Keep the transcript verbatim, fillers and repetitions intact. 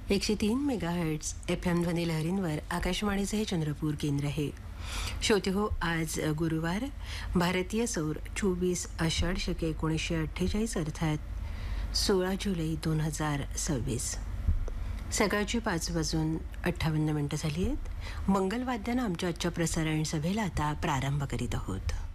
एकशे तीन megahertz F M ध्वनी लहरींवर आकाशवाणीचे हे चंद्रपूर केंद्र आहे. श्रोते हो, आज गुरुवार भारतीय सौर चोवीस आषाढ शके एकोणीसशे अठ्ठेचाळीस अर्थात सोळा जुलै दोन हजार सव्वीस. सकाळची पाच वाजून अठ्ठावन्न मिनटं झाली आहेत. मंगलवाद्यानं आमच्या आजच्या प्रसारण सभेला आता प्रारंभ करीत आहोत.